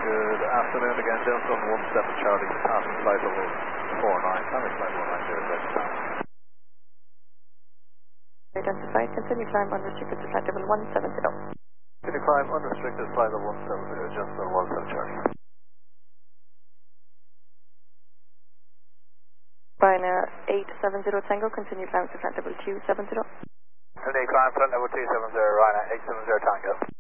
Good afternoon again, Delta 17 Charlie, passing flight level 49, coming flight 190, ready time. Identified, continue climb unrestricted to flight level 170. Continue climb unrestricted, flight level 170, just on 17 Charlie. Ryanair 870 Tango, continue climb to flight level 270. Continue climb flight level 270, Ryanair 870 Tango.